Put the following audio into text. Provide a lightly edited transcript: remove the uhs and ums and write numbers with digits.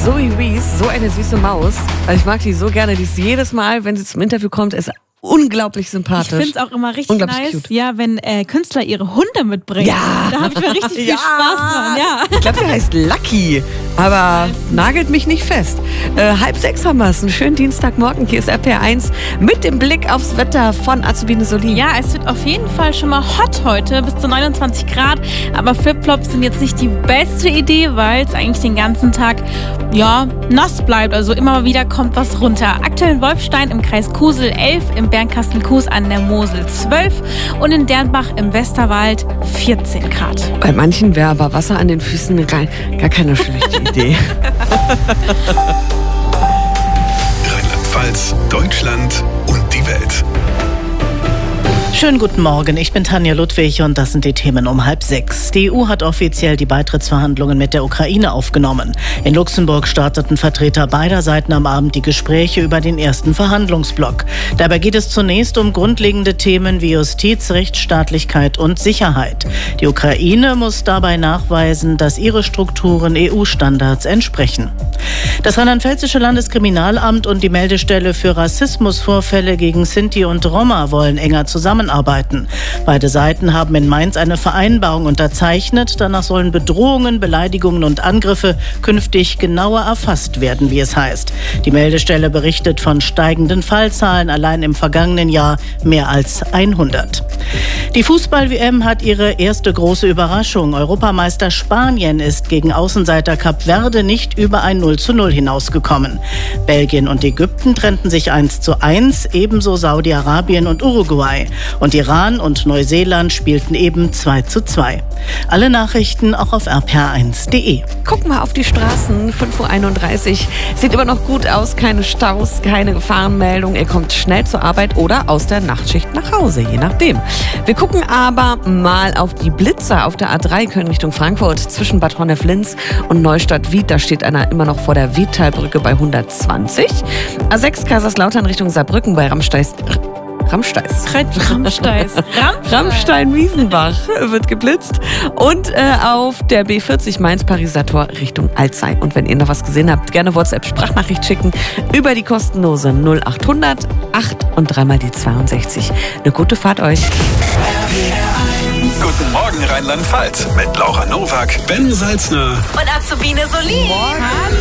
Zoe Wees, so eine süße Maus. Also ich mag die so gerne. Die ist jedes Mal, wenn sie zum Interview kommt, ist unglaublich sympathisch. Ich finde es auch immer richtig nice, cute. Ja, wenn Künstler ihre Hunde mitbringen. Ja. Da habe ich mir richtig viel Spaß dran. Ja. Ich glaube, der heißt Lucky, aber nagelt mich nicht fest. 5:30 haben wir es. Einen schönen Dienstagmorgen. Hier ist RPR1 mit dem Blick aufs Wetter von Azubine Solin. Ja, es wird auf jeden Fall schon mal hot heute, bis zu 29 Grad. Aber Flipflops sind jetzt nicht die beste Idee, weil es eigentlich den ganzen Tag nass bleibt. Also immer mal wieder kommt was runter. Aktuell in Wolfstein im Kreis Kusel 11, im Bernkastel-Kues an der Mosel 12 und in Dernbach im Westerwald 14 Grad. Bei manchen wäre aber Wasser an den Füßen gar keine schlechte Idee. Rheinland-Pfalz, Deutschland und die Welt. Schönen guten Morgen, ich bin Tanja Ludwig und das sind die Themen um 5:30. Die EU hat offiziell die Beitrittsverhandlungen mit der Ukraine aufgenommen. In Luxemburg starteten Vertreter beider Seiten am Abend die Gespräche über den ersten Verhandlungsblock. Dabei geht es zunächst um grundlegende Themen wie Justiz, Rechtsstaatlichkeit und Sicherheit. Die Ukraine muss dabei nachweisen, dass ihre Strukturen EU-Standards entsprechen. Das rheinland-pfälzische Landeskriminalamt und die Meldestelle für Rassismusvorfälle gegen Sinti und Roma wollen enger zusammenarbeiten. Beide Seiten haben in Mainz eine Vereinbarung unterzeichnet. Danach sollen Bedrohungen, Beleidigungen und Angriffe künftig genauer erfasst werden, wie es heißt. Die Meldestelle berichtet von steigenden Fallzahlen, allein im vergangenen Jahr mehr als 100. Die Fußball-WM hat ihre erste große Überraschung. Europameister Spanien ist gegen Außenseiter Kap Verde nicht über ein 0:0 hinausgekommen. Belgien und Ägypten trennten sich 1:1, ebenso Saudi-Arabien und Uruguay. Und Iran und Neuseeland spielten eben 2:2. Alle Nachrichten auch auf rpr1.de. Gucken wir auf die Straßen, 5:31 Uhr. Sieht immer noch gut aus, keine Staus, keine Gefahrenmeldung. Ihr kommt schnell zur Arbeit oder aus der Nachtschicht nach Hause, je nachdem. Wir gucken aber mal auf die Blitzer auf der A3 Köln Richtung Frankfurt zwischen Bad Honnef-Linz und Neustadt-Wied. Da steht einer immer noch vor der Wiedtalbrücke bei 120. A6 Kaiserslautern Richtung Saarbrücken bei Ramstein-Wiesenbach wird geblitzt. Und auf der B40 Mainz-Pariser Tor Richtung Alzey. Und wenn ihr noch was gesehen habt, gerne WhatsApp-Sprachnachricht schicken über die kostenlose 0800 8 und dreimal die 62. Eine gute Fahrt euch. Guten Morgen Rheinland-Pfalz mit Laura Nowak, Ben Salzner und Azubine Solin.